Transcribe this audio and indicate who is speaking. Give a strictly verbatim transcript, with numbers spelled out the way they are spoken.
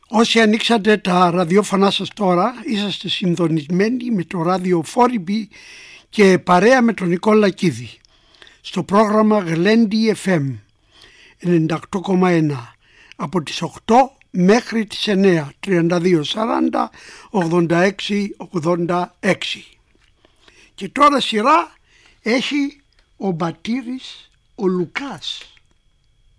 Speaker 1: Όσοι ανοίξατε τα ραδιόφωνά σας τώρα, είσαστε συνδονισμένοι με το ράδιο Φόριμπι και παρέα με τον Νικόλα Κίδη στο πρόγραμμα Γλέντι εφ εμ ενενήντα οκτώ κόμμα ένα από τις οκτώ μέχρι τις εννέα, τριάντα δύο σαράντα ογδόντα έξι ογδόντα έξι. Και τώρα σειρά έχει ο Μπατήρης ο Λουκάς.